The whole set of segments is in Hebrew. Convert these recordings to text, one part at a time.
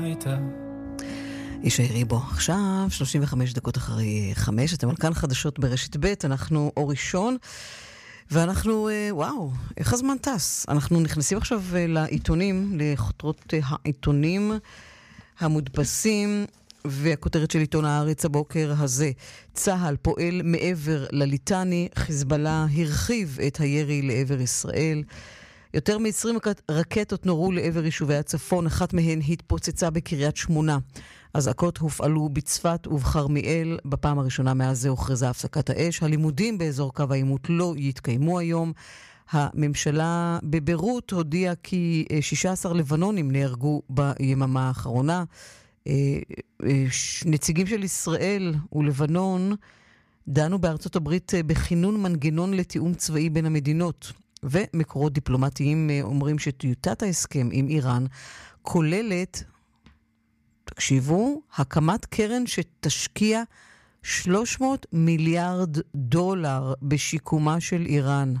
איש העירי בו עכשיו 35 דקות אחרי 5. אתם על כאן חדשות ברשת ב', אנחנו אור ראשון ואנחנו וואו, איך הזמן טס. אנחנו נכנסים עכשיו לעיתונים, לחותרות העיתונים המודפסים, והכותרת של עיתון הארץ הבוקר הזה: צהל פועל מעבר לליטני, חיזבאללה הרחיב את הירי לעבר ישראל. יותר מ-20 רקטות נורו לעבר יישובי הצפון, אחת מהן התפוצצה בקריית שמונה. אזעקות הופעלו בצפת ובחרמיאל. בפעם הראשונה מאז זה הוכרזה הפסקת האש. הלימודים באזור קו העימות לא יתקיימו היום. הממשלה בבירות הודיעה כי 16 לבנונים נהרגו ביממה האחרונה. נציגים של ישראל ולבנון דנו בארצות הברית בכינון מנגנון לתיאום צבאי בין המדינות. ומקורות דיפלומטיים אומרים שטיוטת ההסכם עם איראן כוללת, תקשיבו, הקמת קרן שתשקיע $300 מיליארד בשיקומה של איראן.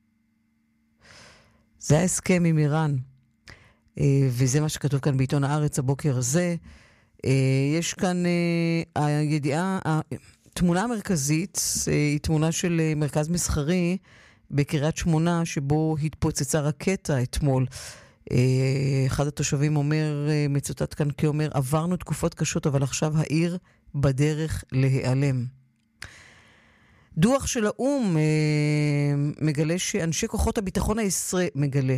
זה ההסכם עם איראן. וזה מה שכתוב כאן בעיתון הארץ הבוקר הזה. יש כאן הידיעה, תמונה המרכזית, היא תמונה של מרכז מסחרי בקריית שמונה, שבו התפוצצה רקטה אתמול. אחד התושבים אומר, מצוטט כאן כאומר, עברנו תקופות קשות, אבל עכשיו העיר בדרך להיעלם. דוח של האום מגלה שאנשי כוחות הביטחון הישראלי,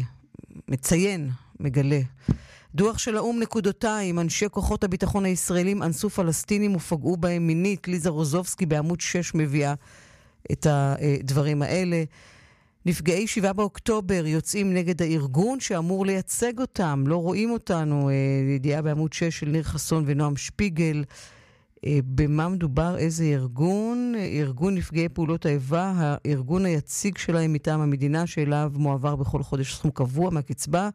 מגלה. דוח של האום נקודותיים, אנשי כוחות הביטחון הישראלים אנסו פלסטינים ופגעו בהם מינית. ליזה רוזובסקי בעמוד 6 מביאה את הדברים האלה. נפגעי 7 באוקטובר יוצאים נגד הארגון שאמור לייצג אותם, לא רואים אותנו. ידיעה בעמוד 6 של ניר חסון ונועם שפיגל. במה מדובר? איזה ארגון? ארגון נפגעי פעולות האיבה, הארגון היציג שלהם מטעם המדינה, שאליו מועבר בכל חודש סכום קבוע מהקצבה.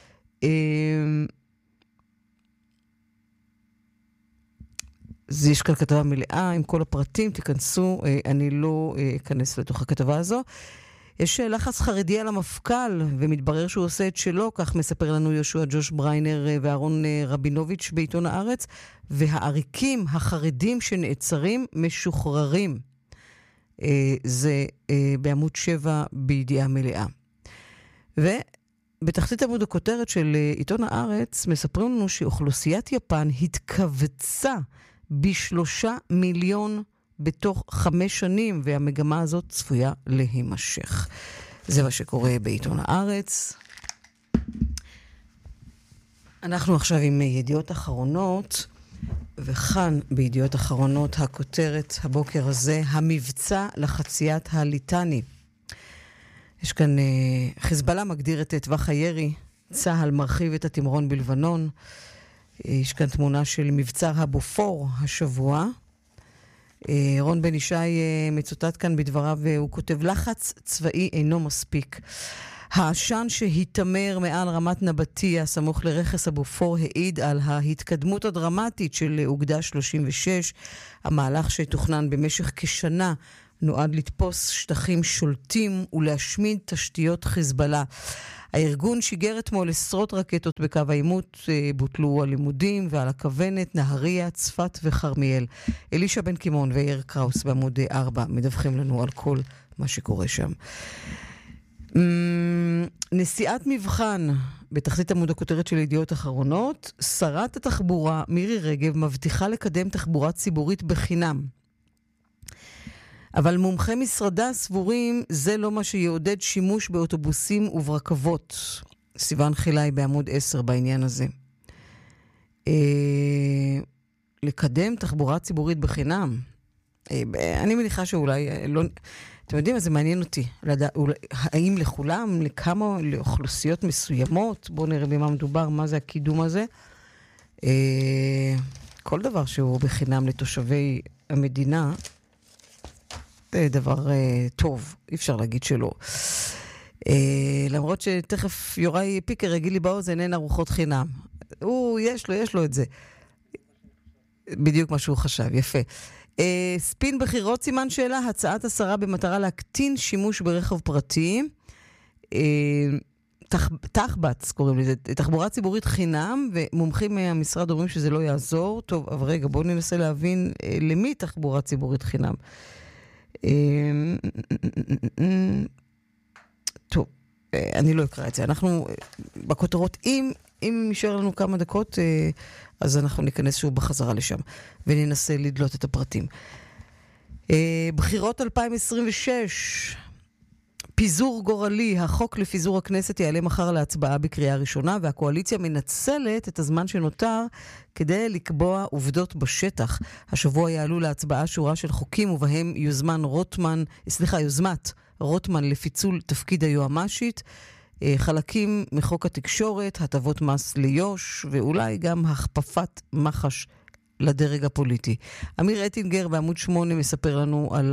יש כאן כתבה מלאה עם כל הפרטים, תיכנסו, אני לא אכנס לתוך הכתבה הזו. יש לחץ חרדי על המפכ"ל, ומתברר שהוא עושה את שלו, כך מספר לנו יהושע ג'וש בריינר ואהרון רבינוביץ' בעיתון הארץ, והעריקים החרדים שנעצרים משוחררים. זה בעמוד 7 בידיעה מלאה. ובתחתית עמוד הכותרת של עיתון הארץ מספרים לנו שאוכלוסיית יפן התכווצה ב3 מיליון בתוך 5 שנים, והמגמה הזאת צפויה להימשך. זה מה שקורה בעיתון הארץ. אנחנו עכשיו עם ידיעות אחרונות, וכאן בידיעות אחרונות הכותרת הבוקר הזה: המבצע לחציית הליטני. יש כאן חיזבאללה מגדיר את טווח הירי, צהל מרחיב את התמרון בלבנון. יש כאן תמונה של מבצע הבופור השבוע. רון בן ישי מצוטט כאן בדבריו, הוא כותב: לחץ צבאי אינו מספיק. העשן שהתמר מעל רמת נבטיה סמוך לרכס הבופור העיד על ההתקדמות הדרמטית של אוגדה 36. המהלך שתוכנן במשך כשנה נועד לתפוס שטחים שולטים ולהשמיד תשתיות חיזבאללה. הארגון שיגר אתמול עשרות רקטות בקו העימות, בוטלו הלימודים, ועל הכוונת נהריה, צפת וחרמיאל. אלישע בן קימון ויאיר קראוס בעמוד 4 מדווחים לנו על כל מה שקורה שם. נשיאת מבחן בתחתית עמוד הכותרת של ידיעות אחרונות: שרת התחבורה מירי רגב מבטיחה לקדם תחבורה ציבורית בחינם. אבל מומחי משרדה סבורים זה לא מה שיעודד שימוש באוטובוסים וברכבות. סיוון חילאי בעמוד 10 בעניין הזה. לקדם תחבורה ציבורית בחינם. אני מניחה שאולי לא... אתם יודעים מה, זה מעניין אותי. האם לכולם, לכמה, לאוכלוסיות מסוימות? בואו נראה במה מדובר, מה זה הקידום הזה. כל דבר שהוא בחינם לתושבי המדינה, זה דבר טוב, אי אפשר להגיד שלא. למרות שתכף יוראי פיקר יגיד לי באוזן, אין ארוחות חינם. יש לו את זה. בדיוק מה שהוא חשב, יפה. ספין בחירות סימן שאלה, הצעת השרה במטרה להקטין שימוש ברכב פרטי. תחבץ, קוראים לזה, תחבורה ציבורית חינם, ומומחים מהמשרד אומרים שזה לא יעזור. טוב, אבל רגע, בואו ננסה להבין למי תחבורה ציבורית חינם. טוב, אני לא אקרא את זה. אנחנו בכותרות, אם נשאר לנו כמה דקות, אז אנחנו ניכנס שוב בחזרה לשם, וננסה לדלות את הפרטים. בחירות 2026, פיזור גורלי, החוק לפיזור הכנסת יעלה מחר להצבעה בקריאה ראשונה, והקואליציה מנצלת את הזמן שנותר כדי לקבוע עובדות בשטח. השבוע יעלו להצבעה שורה של חוקים, ובהם יוזמת רוטמן לפיצול תפקיד היועמ"שית, חלקים מחוק התקשורת, הטבות מס ליוש, ואולי גם הכפפת מח"ש לדרג הפוליטי. אמיר אטינגר בעמוד 8 מספר לנו על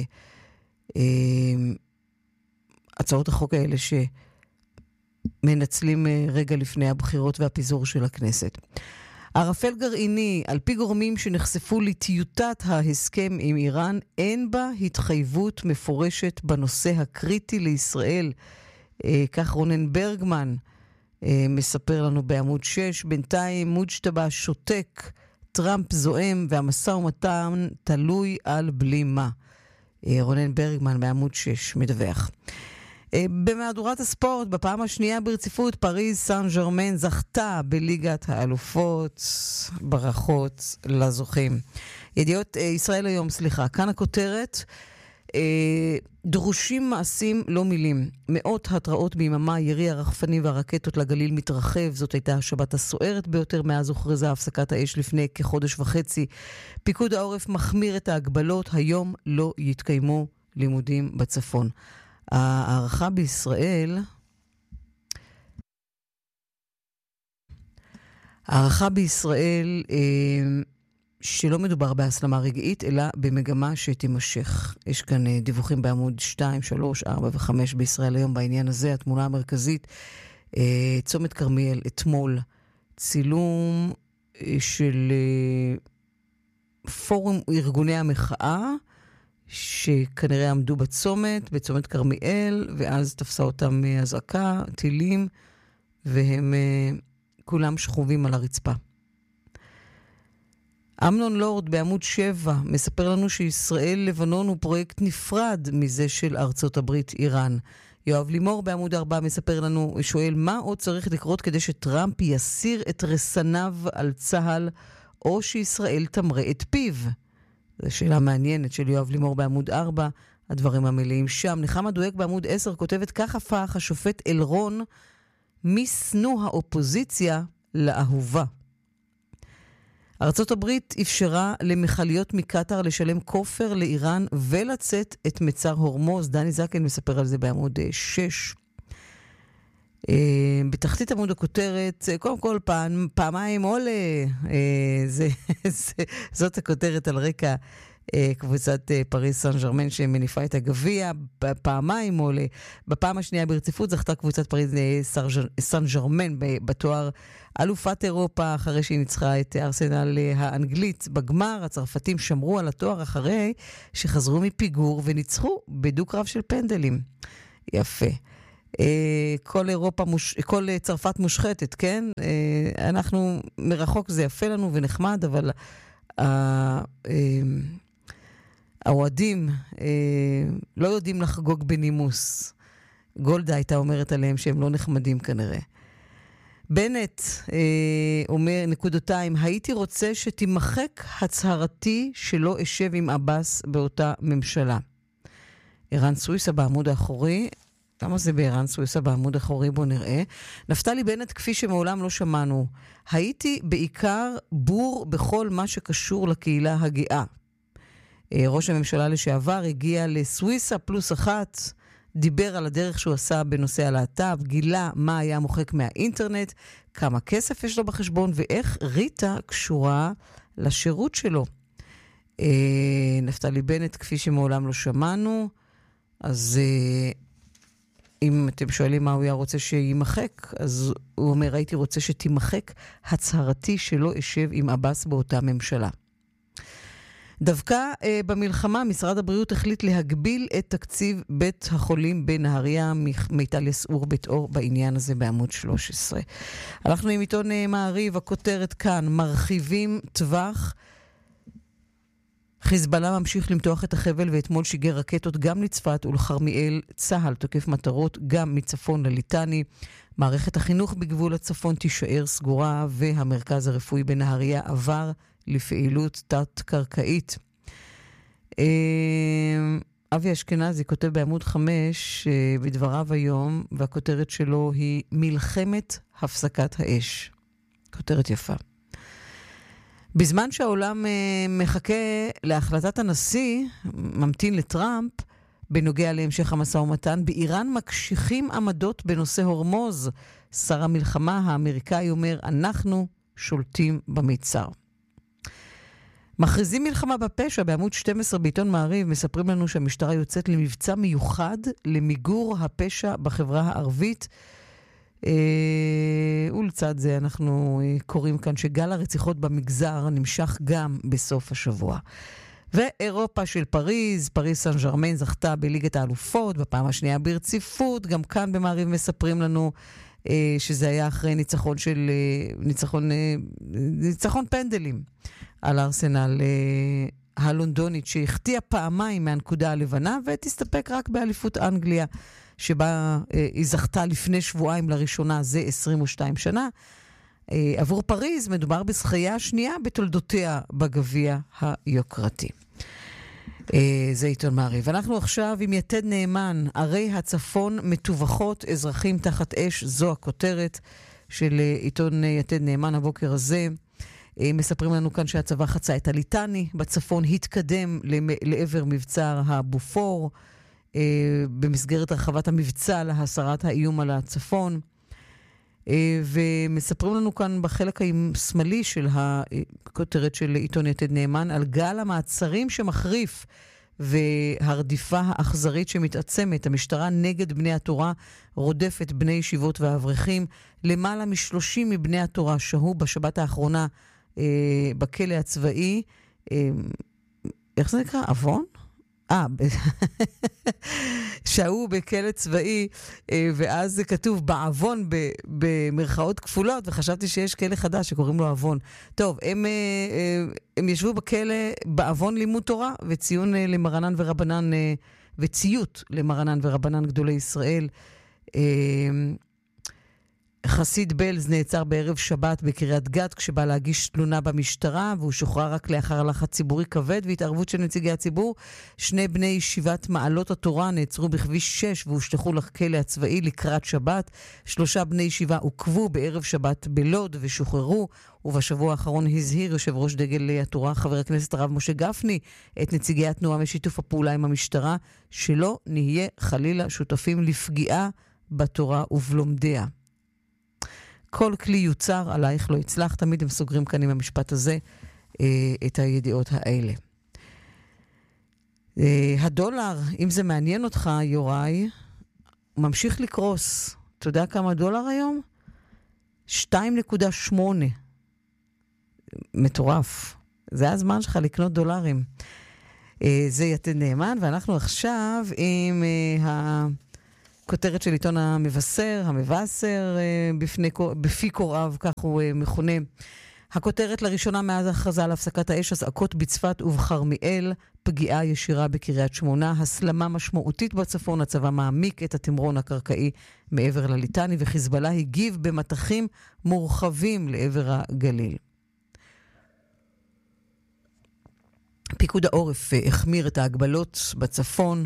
הצעות החוק האלה שמנצלים רגע לפני הבחירות והפיזור של הכנסת. ערפל גרעיני, על פי גורמים שנחשפו לטיוטת ההסכם עם איראן, אין בה התחייבות מפורשת בנושא הקריטי לישראל. כך רונן ברגמן מספר לנו בעמוד 6. בינתיים מוג'טבא שותק, טראמפ זועם והמשא ומתן תלוי על בלי מה. רונן ברגמן בעמוד 6 מדווח. במהדורת הספורט, בפעם השנייה ברציפות, פריז סן ז'רמן זכתה בליגת האלופות. ברכות לזוכים. ידיעות ישראל היום, כאן הכותרת, דרושים מעשים לא מילים. מאות התראות ביממה, ירי הרחפנים והרקטות לגליל מתרחב. זאת הייתה השבת הסוערת ביותר מאז הוכרזה הפסקת האש לפני כחודש וחצי. פיקוד העורף מחמיר את ההגבלות, היום לא יתקיימו לימודים בצפון. הערכה בישראל שלא מדובר בהסלמה רגעית, אלא במגמה שתימשך. יש כאן דיווחים בעמוד 2, 3, 4 ו-5 בישראל היום בעניין הזה. התמונה המרכזית, צומת כרמיאל, אתמול, צילום של פורום ארגוני המחאה, שכנראה עמדו בצומת כרמיאל, ואז תפסה אותם אזעקה, טילים, והם כולם שכובים על הרצפה. אמנון לורד בעמוד 7 מספר לנו שישראל לבנון הוא פרויקט נפרד מזה של ארצות הברית איראן. יואב לימור בעמוד 4 מספר לנו, שואל מה עוד צריך לקרות כדי שטראמפ יסיר את רסניו על צהל, או שישראל תמרה את פיו. זו שאלה מעניינת של יואב לימור בעמוד 4, הדברים המלאים שם. נחמה דואק בעמוד 10 כותבת, כך הפך השופט אלרון משנוא האופוזיציה לאהובה. ארצות הברית אפשרה למחליות מקטר לשלם כופר לאיראן ולצאת את מצר הורמוז. דני זקן מספר על זה בעמוד 6. בתחתית עמוד הכותרת, קודם כל פעמיים עולה, זאת הכותרת על רקע קבוצת פריז סן ז'רמן שמניפה את הגביע, פעמיים עולה. בפעם השנייה ברציפות זכתה קבוצת פריז סן ז'רמן בתואר אלופת אירופה, אחרי שהיא ניצחה את ארסנל האנגלית בגמר. הצרפתים שמרו על התואר אחרי שחזרו מפיגור וניצחו בדו-קרב של פנדלים. יפה. כל צרפת מושחתת, כן? אנחנו מרחוק, זה יפה לנו ונחמד, אבל האוהדים לא יודעים לחגוג בנימוס. גולדה הייתה אומרת עליהם שהם לא נחמדים כנראה. בנט אומר, נקודותיים, הייתי רוצה שתימחק הצהרתי שלא אשב עם אבס באותה ממשלה. ערן סוויסה בעמוד האחורי, למה זה בערן סוויסה בעמוד האחורי? בוא נראה. נפתלי בנט, כפי שמעולם לא שמענו, הייתי בעיקר בור בכל מה שקשור לקהילה הגאה. ראש הממשלה לשעבר הגיע לסוויסה פלוס 1, דיבר על הדרך שהוא עשה בנושא הלהט"ב, גילה מה היה מוחק מהאינטרנט, כמה כסף יש לו בחשבון, ואיך ריטה קשורה לשירות שלו. נפתלי בנט, כפי שמעולם לא שמענו, אז אם אתם שואלים מה הוא היה רוצה שימחק, אז הוא אומר, הייתי רוצה שתימחק הצהרתי שלא אשב עם אבס באותה ממשלה. דווקא במלחמה משרד הבריאות החליט להגביל את תקציב בית החולים בנהריה. מיטל יסעור בית אור בעניין הזה בעמוד 13. הלכנו עם עיתון מעריב, הכותרת כאן, מרחיבים טווח. חיזבאללה ממשיך למתוח את החבל ואתמול שיגר רקטות גם לצפת ולחרמיאל. צהל תוקף מטרות גם מצפון לליטני. מערכת החינוך בגבול הצפון תישאר סגורה והמרכז הרפואי בנהריה עבר לפעילות תת-קרקעית. אבי אשכנזי כותב בעמוד 5 בדבריו היום, והכותרת שלו היא מלחמת הפסקת האש. כותרת יפה. בזמן שהעולם מחכה להחלטת הנשיא, ממתין לטראמפ, בנוגע להמשך המשא ומתן, באיראן מקשיחים עמדות בנושא הורמוז. שר המלחמה האמריקאי אומר, אנחנו שולטים במצר. מכריזים מלחמה בפשע. בעמוד 12 בעיתון מעריב מספרים לנו שהמשטרה יוצאת למבצע מיוחד למיגור הפשע בחברה הערבית. ולצד זה אנחנו קוראים כאן שגל הרציחות במגזר נמשך גם בסוף השבוע. ואירופה של פריז סן ז'רמן זכתה בליגת האלופות בפעם השנייה ברציפות. גם כאן במעריב מספרים לנו שזה היה אחרי ניצחון פנדלים על ארסנל הלונדונית, שהחטיאה פעמיים מהנקודה הלבנה ותסתפק רק באליפות אנגליה, שבה היא זכתה לפני שבועיים לראשונה, זה 22 שנה. עבור פריז מדובר בזכייה השנייה בתולדותיה בגביע היוקרתי. זה עיתון מעריב. אנחנו עכשיו עם יתד נאמן, ערי הצפון מטווחות, אזרחים תחת אש, זו הכותרת של עיתון יתד נאמן הבוקר הזה. מספרים לנו כאן שהצבא חצה את הליטני, בצפון התקדם לעבר מבצע הבופור, במסגרת הרחבת המבצע להסרת האיום על הצפון. ומספרים לנו כאן בחלק השמאלי של הכותרת של עיתון יתד נאמן על גל המעצרים שמחריף והרדיפה האכזרית שמתעצמת. המשטרה נגד בני התורה רודפת בני ישיבות ואברכים. למעלה מ-30 מבני התורה שהו בשבת האחרונה בכלא הצבאי. איך זה נקרא? אבון? שהו בכלא צבאי, ואז זה כתוב בעוון במרכאות כפולות, וחשבתי שיש כלא חדש שקוראים לו אבון. טוב, הם ישבו בכלא בעוון לימוד תורה וציון למרנן ורבנן, וציות למרנן ורבנן גדולי ישראל. חסיד בלז נעצר בערב שבת בקריית גת כשבא להגיש תלונה במשטרה, והוא שוחרר רק לאחר לחץ ציבורי כבד והתערבות של נציגי הציבור. 2 בני ישיבת מעלות התורה נעצרו בכביש 6 והושלחו לכלא הצבאי לקראת שבת. 3 בני ישיבה עוכבו בערב שבת בלוד ושוחררו. ובשבוע האחרון הזהיר יושב ראש דגל התורה חבר הכנסת הרב משה גפני את נציגי התנועה משיתוף הפעולה עם המשטרה, שלא נהיה חלילה שותפים לפגיעה בתורה ובלומדיה. כל כלי יוצר עלייך לא יצלח. תמיד הם סוגרים כאן עם המשפט הזה את הידיעות האלה. הדולר, אם זה מעניין אותך יוראי, ממשיך לקרוס. אתה יודע כמה דולר היום? 2.8. מטורף. זה הזמן שלך לקנות דולרים. זה יתד נאמן, ואנחנו עכשיו עם כותרת של עיתון המבשר בפי קוראיו, כך הוא מכונה. הכותרת לראשונה מאז הכרזה על הפסקת האש, אזעקות בצפת ובחרמיאל, פגיעה ישירה בקריית שמונה, הסלמה משמעותית בצפון, הצבא מעמיק את התמרון הקרקעי מעבר לליטני, וחיזבאללה הגיב במתחים מורחבים לעבר הגליל. פיקוד העורף החמיר את ההגבלות בצפון,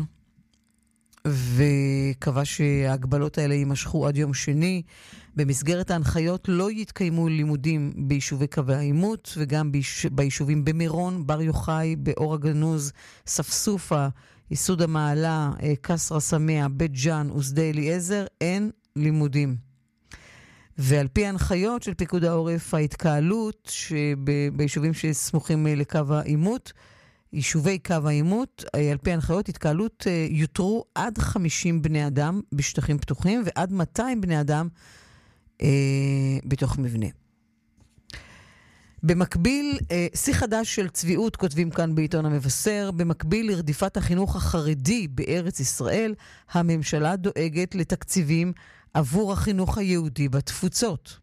וקבע שההגבלות האלה יימשכו עד יום שני. במסגרת ההנחיות לא יתקיימו לימודים ביישובי קווי העימות, וגם ביישובים במירון, בר יוחאי, באור הגנוז, ספסופה, יסוד המעלה, קסרה סמיה, בית ג'אן ושדה אליעזר, אין לימודים. ועל פי ההנחיות של פיקוד העורף, ההתקהלות ביישובים שסמוכים לקו העימות, יישובי קו העימות, על פי ההנחיות, התקהלות יותרו עד 50 בני אדם בשטחים פתוחים, ועד 200 בני אדם בתוך מבנה. במקביל, שיא חדש של צביעות, כותבים כאן בעיתון המבשר, במקביל לרדיפת החינוך החרדי בארץ ישראל, הממשלה דואגת לתקציבים עבור החינוך היהודי בתפוצות.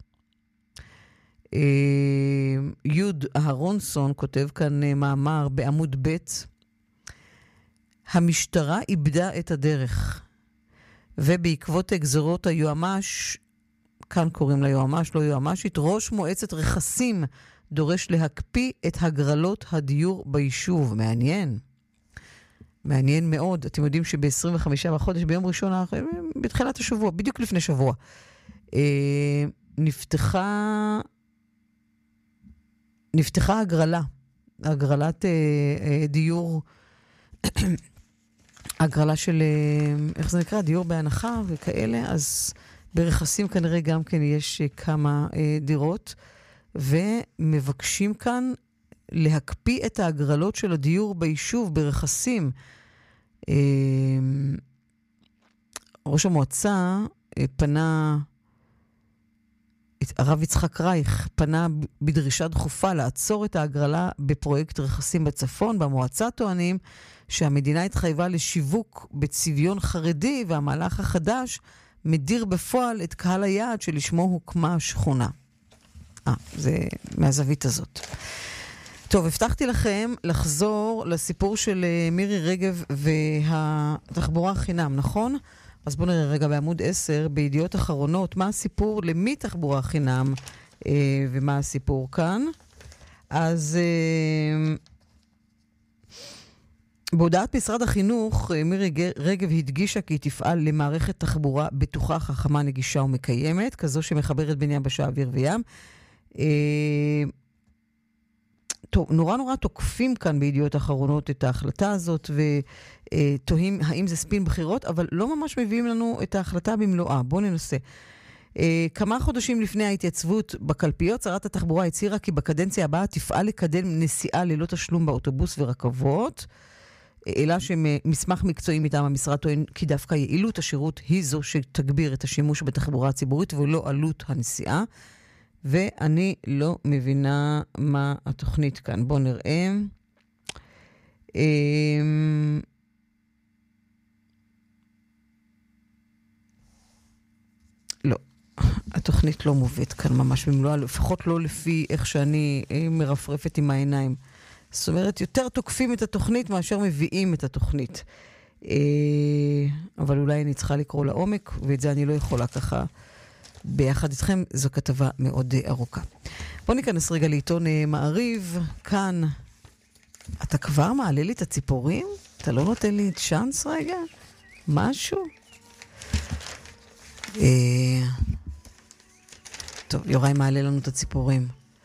יוד אהרונסון כותב כאן מאמר בעמוד ב', המשטרה איבדה את הדרך, ובעקבות הגזרות היועמ"ש, כאן קוראים ליועמ"ש, לא יועמ"שית, ראש מועצת רכסים דורש להקפיא את הגרלות הדיור ביישוב. מעניין. מעניין מאוד. אתם יודעים שב-25 בחודש, ביום ראשון, בתחילת השבוע, בדיוק לפני שבוע, נפתחה הגרלה. הגרלת דיור, הגרלה של, איך זה נקרא? דיור בהנחה וכאלה. אז ברכסים כנראה גם כן יש כמה דירות. ומבקשים כאן להקפיא את ההגרלות של הדיור ביישוב ברכסים. ראש המועצה פנה, הרב יצחק רייך פנה בדרישה דחופה לעצור את ההגרלה בפרויקט רכסים בצפון. במועצה טוענים שהמדינה התחייבה לשיווק בצביון חרדי, והמהלך החדש מדיר בפועל את קהל היעד שלשמו הוקמה השכונה. זה מהזווית הזאת. טוב, הבטחתי לכם לחזור לסיפור של מירי רגב והתחבורה חינם, נכון? אז בואו נראה רגע בעמוד 10, בידיעות אחרונות, מה הסיפור, למי תחבורה חינם ומה הסיפור כאן. אז בהודעת משרד החינוך, מירי רגב הדגישה כי היא תפעל למערכת תחבורה בטוחה, חכמה, נגישה ומקיימת, כזו שמחברת בין יבשה, אוויר וים. נורא תוקפים כאן בידיעות אחרונות את ההחלטה הזאת, ותוהים האם זה ספין בחירות, אבל לא ממש מביאים לנו את ההחלטה במלואה. בואו ננסה. כמה חודשים לפני ההתייצבות בקלפיות, שרת התחבורה הצהירה כי בקדנציה הבאה תפעל לקדם נסיעה ללא תשלום באוטובוס ורכבות, אלא שמסמך מקצועי מטעם המשרד טוען כי דווקא יעילות השירות היא זו שתגביר את השימוש בתחבורה הציבורית ולא עלות הנסיעה. ואני לא מבינה מה התוכנית כאן. בואו נראה. לא, התוכנית לא מובאת כאן ממש במלואה, לפחות לא לפי איך שאני מרפרפת עם העיניים. זאת אומרת, יותר תוקפים את התוכנית מאשר מביאים את התוכנית. אבל אולי אני צריכה לקרוא לעומק, ואת זה אני לא יכולה ככה ביחד איתכם. זו כתבה מאוד ארוכה. בואו ניכנס רגע לעיתון מעריב. כאן, אתה כבר מעלה לי את הציפורים? אתה לא נותן לי צ'אנס רגע? משהו? טוב, יוראי מעלה לנו את הציפורים.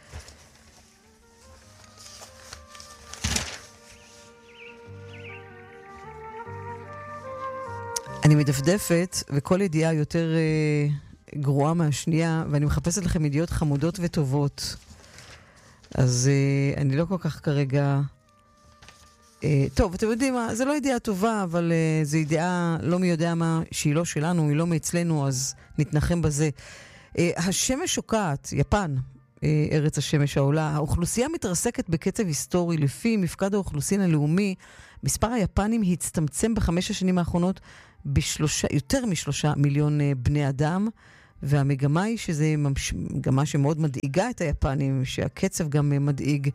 אני מדפדפת, וכל ידיעה יותר גרועה מהשנייה, ואני מחפשת לכם ידיעות חמודות וטובות. אז אני לא כל כך כרגע... טוב, אתם יודעים מה, זה לא ידיעה טובה, אבל זו ידיעה לא מי יודע מה, שהיא לא שלנו, היא לא מאצלנו, אז נתנחם בזה. השמש שוקעת, יפן, ארץ השמש העולה. האוכלוסייה מתרסקת בקצב היסטורי. לפי מפקד האוכלוסין הלאומי, מספר היפנים הצטמצם ב5 השנים האחרונות יותר מ3 מיליון בני אדם, והמגמה היא שזה מגמה שמאוד מדאיגה את היפנים, שהקצב גם מדאיג,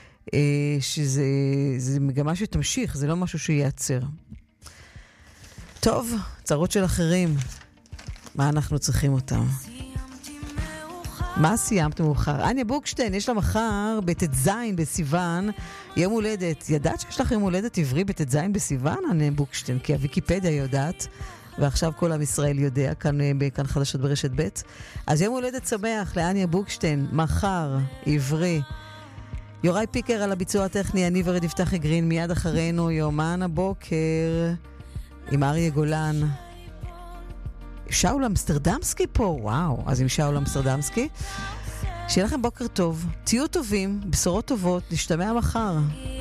שזה מגמה שתמשיך, זה לא משהו שייעצר. טוב, צרות של אחרים, מה אנחנו צריכים אותם? מה סיימת מאוחר? אניה בוקשטיין, יש לה מחר בט"ז בסיוון יום הולדת. ידעת שיש לך יום הולדת עברי בט"ז בסיוון, אניה בוקשטיין? כי הוויקיפדיה יודעת, ועכשיו כל עם ישראל יודע, כאן חדשות ברשת ב'. אז יום הולדת שמח לאניה בוקשטיין, מחר עברי. יוראי פיקר על הביצוע הטכני, אני ורד יפתחי גרין, מיד אחרינו יומן הבוקר עם אריה גולן. שאול אמסטרדמסקי פה, וואו, אז עם שאול אמסטרדמסקי. שיהיה לכם בוקר טוב, תהיו טובים, בשורות טובות, נשתמע מחר.